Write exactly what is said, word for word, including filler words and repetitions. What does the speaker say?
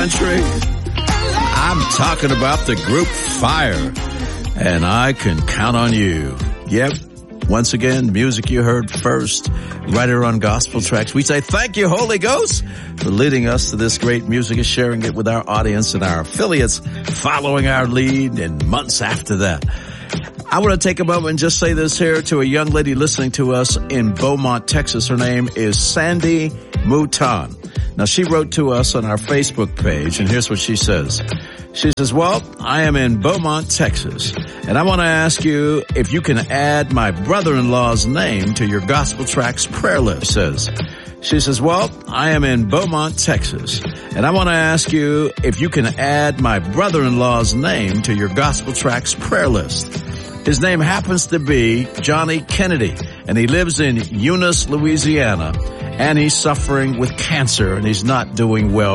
country? I'm talking about the group Fire, and I can count on you. Yep. Once again, music you heard first, right here on Gospel Tracks. We say thank you, Holy Ghost, for leading us to this great music and sharing it with our audience and our affiliates, following our lead in months after that. I want to take a moment and just say this here to a young lady listening to us in Beaumont, Texas. Her name is Sandy Mouton. Now, she wrote to us on our Facebook page, and here's what she says. She says, well, I am in Beaumont, Texas, and I want to ask you if you can add my brother-in-law's name to your Gospel Tracks prayer list. She says, she says, well, I am in Beaumont, Texas, and I want to ask you if you can add my brother-in-law's name to your Gospel Tracks prayer list. His name happens to be Johnny Kennedy, and he lives in Eunice, Louisiana, and he's suffering with cancer, and he's not doing well.